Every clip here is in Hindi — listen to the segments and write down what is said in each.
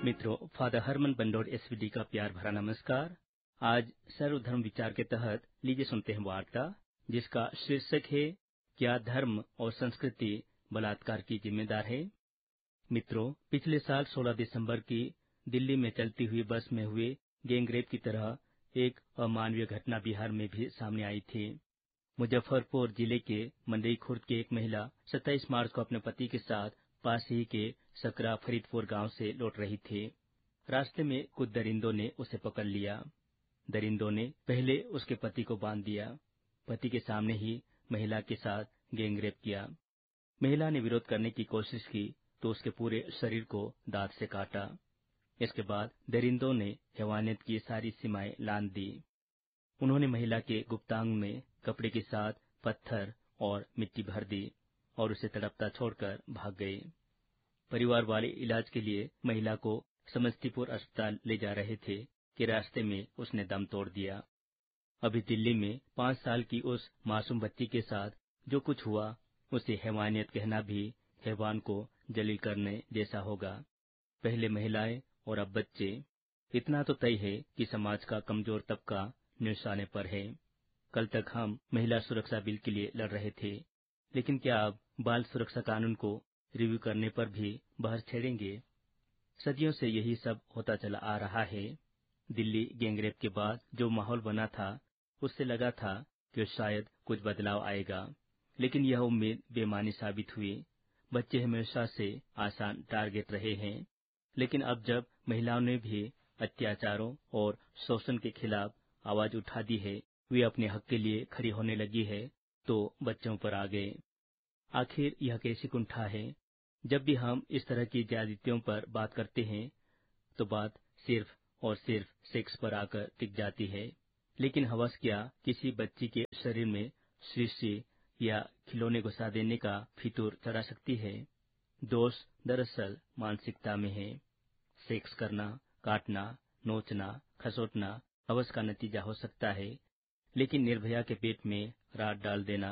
मित्रों, फादर हरमन बंडोर एसवीडी का प्यार भरा नमस्कार। आज सर्वधर्म विचार के तहत लीजिए सुनते हैं वार्ता, जिसका शीर्षक है क्या धर्म और संस्कृति बलात्कार की जिम्मेदार है। मित्रों, पिछले साल 16 दिसंबर की दिल्ली में चलती हुई बस में हुए गैंगरेप की तरह एक अमानवीय घटना बिहार में भी सामने आई थी। मुजफ्फरपुर जिले के मंडई खुर्द की एक महिला 27 मार्च को अपने पति के साथ पास ही के सकरा फरीदपुर गांव से लौट रही थी। रास्ते में कुछ दरिंदों ने उसे पकड़ लिया। दरिंदों ने पहले उसके पति को बांध दिया। पति के सामने ही महिला के साथ गैंगरेप किया। महिला ने विरोध करने की कोशिश की तो उसके पूरे शरीर को दांत से काटा। इसके बाद दरिंदों ने हैवानियत की सारी सीमाएं लांघ दी। उन्होंने महिला के गुप्तांग में कपड़े के साथ पत्थर और मिट्टी भर दी और उसे तड़पता छोड़कर भाग गए। परिवार वाले इलाज के लिए महिला को समस्तीपुर अस्पताल ले जा रहे थे कि रास्ते में उसने दम तोड़ दिया। अभी दिल्ली में 5 साल की उस मासूम बच्ची के साथ जो कुछ हुआ, उसे हैवानियत कहना भी हैवान को जलील करने जैसा होगा। पहले महिलाएं और अब बच्चे। इतना तो तय है कि समाज का कमजोर तबका निशाने पर है। कल तक हम महिला सुरक्षा बिल के लिए लड़ रहे थे, लेकिन क्या अब बाल सुरक्षा कानून को रिव्यू करने पर भी बहस छेड़ेंगे? सदियों से यही सब होता चला आ रहा है। दिल्ली गैंगरेप के बाद जो माहौल बना था, उससे लगा था कि शायद कुछ बदलाव आएगा, लेकिन यह उम्मीद बेमानी साबित हुई। बच्चे हमेशा से आसान टारगेट रहे हैं, लेकिन अब जब महिलाओं ने भी अत्याचारों और शोषण के खिलाफ आवाज उठा दी है, वे अपने हक के लिए खड़ी होने लगी है, तो बच्चों पर आ गए। आखिर यह कैसी कुंठा है? जब भी हम इस तरह की ज्यादतियों पर बात करते हैं, तो बात सिर्फ और सिर्फ सेक्स पर आकर टिक जाती है। लेकिन हवस क्या किसी बच्ची के शरीर में शीशी या खिलौने घुसा देने का फितूर चढ़ा सकती है? दोष दरअसल मानसिकता में है। सेक्स करना, काटना, नोचना, खसोटना हवस का नतीजा हो सकता है, लेकिन निर्भया के पेट में रात डाल देना,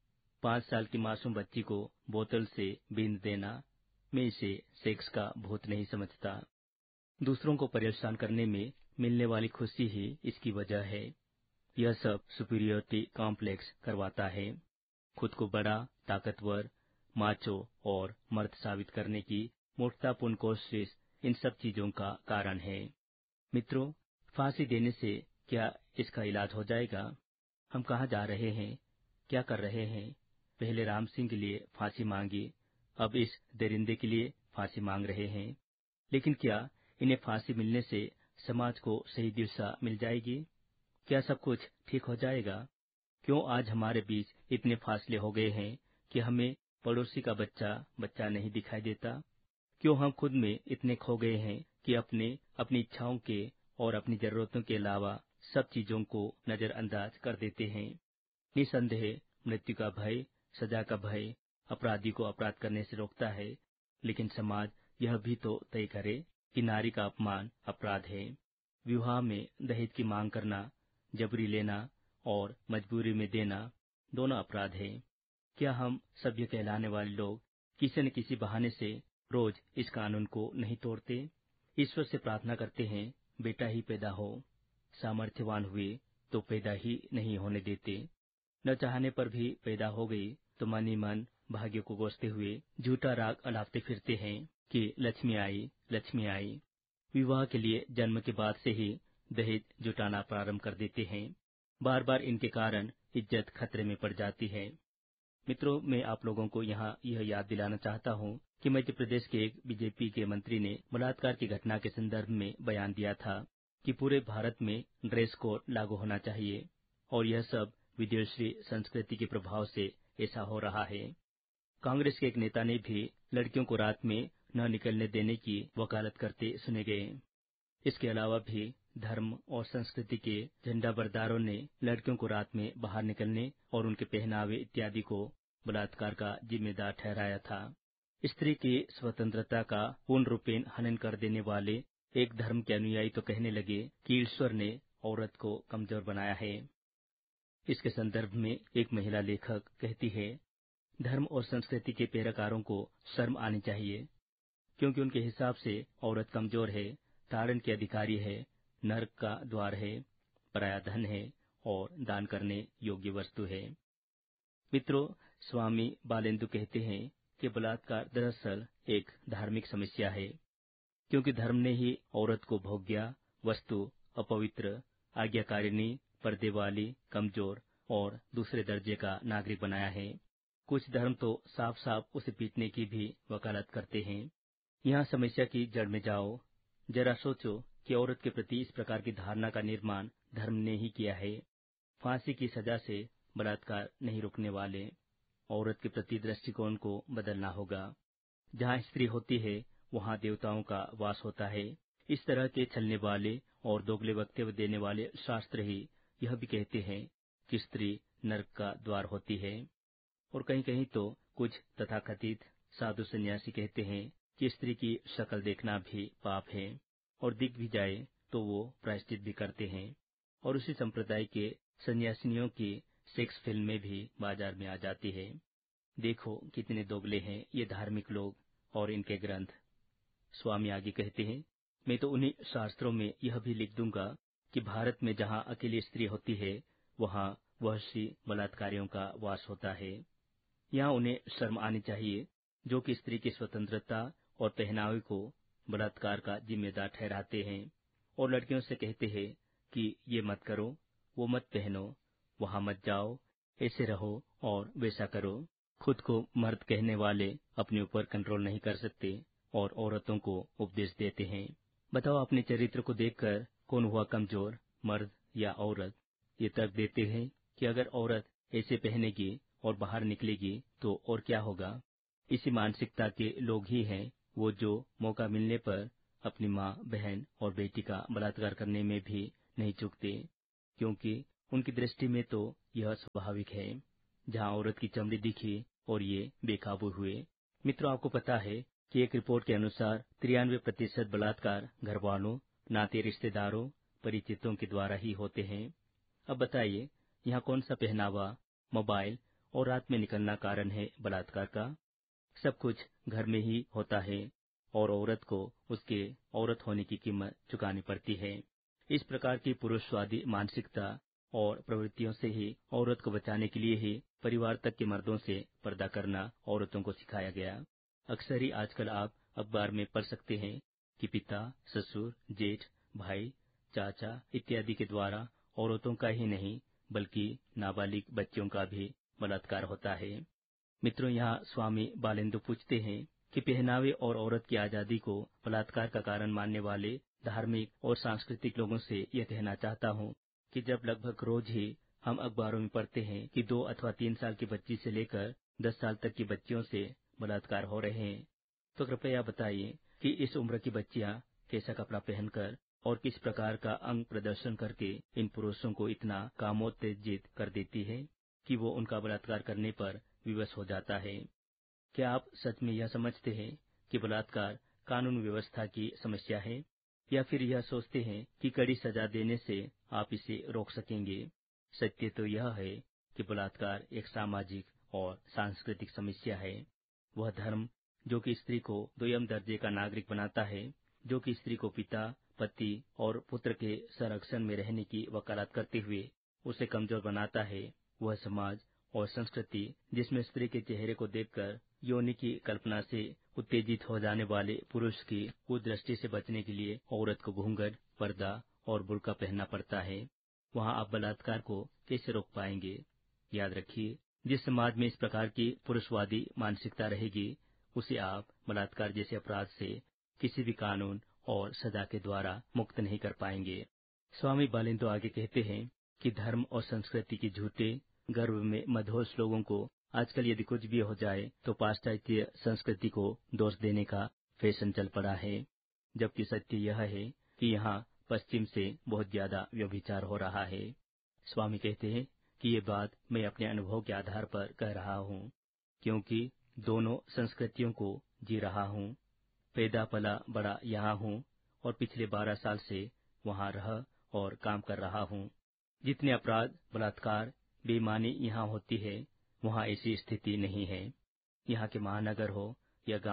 5 साल की मासूम बच्ची को बोतल से बींध देना, मैं इसे सेक्स का भूत नहीं समझता। दूसरों को परेशान करने में मिलने वाली खुशी ही इसकी वजह है। यह सब सुपीरियरिटी कॉम्प्लेक्स करवाता है। खुद को बड़ा, ताकतवर, माचो और मर्द साबित करने की मूर्खतापूर्ण कोशिश इन सब चीजों का कारण है। मित्रों, फांसी देने से क्या इसका इलाज हो जाएगा? हम कहाँ जा रहे हैं? क्या कर रहे हैं? पहले राम सिंह के लिए फांसी मांगी, अब इस दरिंदे के लिए फांसी मांग रहे हैं। लेकिन क्या इन्हें फांसी मिलने से समाज को सही दिशा मिल जाएगी? क्या सब कुछ ठीक हो जाएगा? क्यों आज हमारे बीच इतने फासले हो गए हैं कि हमें पड़ोसी का बच्चा नहीं दिखाई देता? क्यों हम खुद में इतने खो गए हैं कि अपनी इच्छाओं के और अपनी जरूरतों के अलावा सब चीजों को नजरअंदाज कर देते हैं? निसंदेह मृत्यु का भय, सजा का भय अपराधी को अपराध करने से रोकता है, लेकिन समाज यह भी तो तय करे कि नारी का अपमान अपराध है। विवाह में दहेज की मांग करना, जबरी लेना और मजबूरी में देना दोनों अपराध है। क्या हम सभ्य कहलाने वाले लोग किसी न किसी बहाने से रोज इस कानून को नहीं तोड़ते? ईश्वर से प्रार्थना करते हैं बेटा ही पैदा हो, सामर्थ्यवान हुए तो पैदा ही नहीं होने देते। न चाहने पर भी पैदा हो गई तो मन ही मन भाग्य को कोसते हुए झूठा राग अलापते फिरते हैं कि लक्ष्मी आई, लक्ष्मी आई। विवाह के लिए जन्म के बाद से ही दहेज जुटाना प्रारंभ कर देते हैं। बार बार इनके कारण इज्जत खतरे में पड़ जाती है। मित्रों, मैं आप लोगों को यहाँ यह याद दिलाना चाहता हूँ कि मध्य प्रदेश के एक बीजेपी के मंत्री ने बलात्कार की घटना के संदर्भ में बयान दिया था कि पूरे भारत में ड्रेस कोड लागू होना चाहिए, और यह सब विदेशी संस्कृति के प्रभाव से ऐसा हो रहा है। कांग्रेस के एक नेता ने भी लड़कियों को रात में न निकलने देने की वकालत करते सुने गए। इसके अलावा भी धर्म और संस्कृति के झंडा बरदारों ने लड़कियों को रात में बाहर निकलने और उनके पहनावे इत्यादि को बलात्कार का जिम्मेदार ठहराया था। स्त्री की स्वतंत्रता का पूर्ण रूपेण हनन कर देने वाले एक धर्म के अनुयायी तो कहने लगे कि ईश्वर ने औरत को कमजोर बनाया है। इसके संदर्भ में एक महिला लेखक कहती है, धर्म और संस्कृति के पैरोकारों को शर्म आनी चाहिए। क्योंकि उनके हिसाब से औरत कमजोर है, ताड़न के अधिकारी है, नरक का द्वार है, पराया धन है और दान करने योग्य वस्तु है। मित्रों, स्वामी बालेंदु कहते हैं कि बलात्कार दरअसल एक धार्मिक समस्या है, क्योंकि धर्म ने ही औरत को भोग्या, वस्तु, अपवित्र, आज्ञाकारिणी, पर्दे वाली, कमजोर और दूसरे दर्जे का नागरिक बनाया है। कुछ धर्म तो साफ साफ उसे पीटने की भी वकालत करते हैं। यहाँ समस्या की जड़ में जाओ। जरा सोचो कि औरत के प्रति इस प्रकार की धारणा का निर्माण धर्म ने ही किया है। फांसी की सजा से बलात्कार नहीं रुकने वाले। औरत के प्रति दृष्टिकोण को बदलना होगा। जहाँ स्त्री होती है वहाँ देवताओं का वास होता है। इस तरह के छलने वाले और दोगले वक्तव्य देने वाले शास्त्र ही यह भी कहते हैं कि स्त्री नरक का द्वार होती है। और कहीं कहीं तो कुछ तथाकथित साधु सन्यासी कहते हैं कि स्त्री की शक्ल देखना भी पाप है, और दिख भी जाए तो वो प्रायश्चित भी करते हैं। और उसी संप्रदाय के सन्यासिनियों की सेक्स फिल्में भी बाजार में आ जाती है। देखो कितने दोगले हैं ये धार्मिक लोग और इनके ग्रंथ। स्वामी आगे कहते हैं, मैं तो उन्हीं शास्त्रों में यह भी लिख दूंगा कि भारत में जहाँ अकेली स्त्री होती है वहाँ वहशी बलात्कारियों का वास होता है। यहाँ उन्हें शर्म आनी चाहिए जो कि स्त्री की स्वतंत्रता और पहनावे को बलात्कार का जिम्मेदार ठहराते हैं, और लड़कियों से कहते हैं कि ये मत करो, वो मत पहनो, वहाँ मत जाओ, ऐसे रहो और वैसा करो। खुद को मर्द कहने वाले अपने ऊपर कंट्रोल नहीं कर सकते और औरतों को उपदेश देते हैं। बताओ अपने चरित्र को देखकर कौन हुआ कमजोर, मर्द या औरत? ये तर्क देते हैं कि अगर औरत ऐसे पहनेगी और बाहर निकलेगी तो और क्या होगा। इसी मानसिकता के लोग ही हैं वो जो मौका मिलने पर अपनी माँ, बहन और बेटी का बलात्कार करने में भी नहीं चूकते, क्योंकि उनकी दृष्टि में तो यह स्वाभाविक है। जहाँ औरत की चमड़ी दिखी और ये बेकाबू हुए। मित्रों, आपको पता है कि एक रिपोर्ट के अनुसार 93% बलात्कार घर वालों, नाते रिश्तेदारों, परिचितों के द्वारा ही होते हैं। अब बताइए, यहाँ कौन सा पहनावा, मोबाइल और रात में निकलना कारण है बलात्कार का? सब कुछ घर में ही होता है और औरत को उसके औरत होने की कीमत चुकानी पड़ती है। इस प्रकार की पुरुषवादी मानसिकता और प्रवृत्तियों से ही औरत को बचाने के लिए ही परिवार तक के मर्दों से पर्दा करना औरतों को सिखाया गया। अक्सर ही आजकल आप अखबार में पढ़ सकते हैं कि पिता, ससुर, जेठ, भाई, चाचा इत्यादि के द्वारा औरतों का ही नहीं बल्कि नाबालिग बच्चों का भी बलात्कार होता है। मित्रों, यहाँ स्वामी बालेंदु पूछते हैं कि पहनावे और औरत की आजादी को बलात्कार का कारण मानने वाले धार्मिक और सांस्कृतिक लोगों से यह कहना चाहता हूँ कि जब लगभग रोज ही हम अखबारों में पढ़ते हैं कि 2 अथवा 3 साल की बच्ची से लेकर 10 साल तक की बच्चियों से बलात्कार हो रहे हैं, तो कृपया बताइए कि इस उम्र की बच्चियां कैसा कपड़ा पहनकर और किस प्रकार का अंग प्रदर्शन करके इन पुरुषों को इतना कामोत्तेजित कर देती है कि वो उनका बलात्कार करने पर विवश हो जाता है। क्या आप सच में यह समझते हैं कि बलात्कार कानून व्यवस्था की समस्या है, या फिर यह सोचते हैं कि कड़ी सजा देने से आप इसे रोक सकेंगे? सत्य तो यह है कि बलात्कार एक सामाजिक और सांस्कृतिक समस्या है। वह धर्म जो कि स्त्री को द्वितीय दर्जे का नागरिक बनाता है, जो कि स्त्री को पिता, पति और पुत्र के संरक्षण में रहने की वकालत करते हुए उसे कमजोर बनाता है, वह समाज और संस्कृति जिसमें स्त्री के चेहरे को देखकर योनि की कल्पना से उत्तेजित हो जाने वाले पुरुष की कुदृष्टि से बचने के लिए औरत को घूंघट, पर्दा और बुर्का पहनना पड़ता है, वहाँ आप बलात्कार को कैसे रोक पाएंगे? याद रखिए, जिस समाज में इस प्रकार की पुरुषवादी मानसिकता रहेगी, उसे आप बलात्कार जैसे अपराध से किसी भी कानून और सजा के द्वारा मुक्त नहीं कर पाएंगे। स्वामी बालेंदु आगे कहते हैं कि धर्म और संस्कृति के झूठे गर्व में मदहोश लोगों को आजकल यदि कुछ भी हो जाए तो पाश्चात्य संस्कृति को दोष देने का फैशन चल पड़ा है, जबकि सत्य यह है कि यहाँ पश्चिम से बहुत ज्यादा व्यभिचार हो रहा है। स्वामी कहते हैं कि ये बात मैं अपने अनुभव के आधार पर कह रहा हूँ, क्योंकि दोनों संस्कृतियों को जी रहा हूँ। पैदा पला बड़ा यहाँ हूँ और पिछले 12 साल से वहाँ रह और काम कर रहा हूँ। जितने अपराध, बलात्कार, बेईमानी यहाँ होती है, वहाँ ऐसी स्थिति नहीं है। यहाँ के महानगर हो या गांव,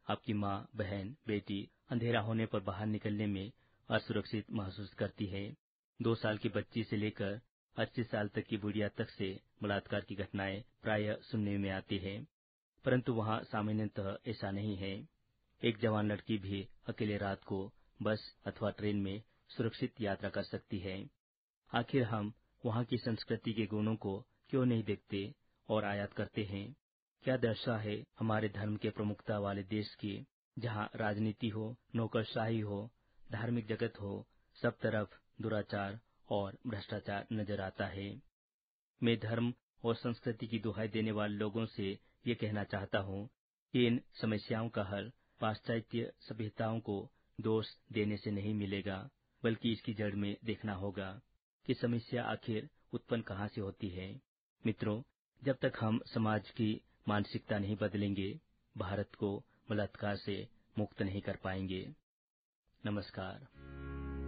आपकी माँ, बहन, बेटी अंधेरा होने पर बाहर निकलने में असुरक्षित महसूस करती है। 2 साल की बच्ची से लेकर 80 साल तक की बुढ़िया तक से बलात्कार की घटनाएं प्रायः सुनने में आती है, परंतु वहाँ सामान्यतः ऐसा नहीं है। एक जवान लड़की भी अकेले रात को बस अथवा ट्रेन में सुरक्षित यात्रा कर सकती है। आखिर हम वहाँ की संस्कृति के गुणों को क्यों नहीं देखते और आयात करते हैं? क्या दशा है हमारे धर्म के प्रमुखता वाले देश की, जहाँ राजनीति हो, नौकरशाही हो, धार्मिक जगत हो, सब तरफ दुराचार और भ्रष्टाचार नजर आता है। मैं धर्म और संस्कृति की दुहाई देने वाले लोगों से ये कहना चाहता हूँ कि इन समस्याओं का हल पाश्चात्य सभ्यताओं को दोष देने से नहीं मिलेगा, बल्कि इसकी जड़ में देखना होगा कि समस्या आखिर उत्पन्न कहाँ से होती है। मित्रों, जब तक हम समाज की मानसिकता नहीं बदलेंगे, भारत को बलात्कार से मुक्त नहीं कर पाएंगे। नमस्कार।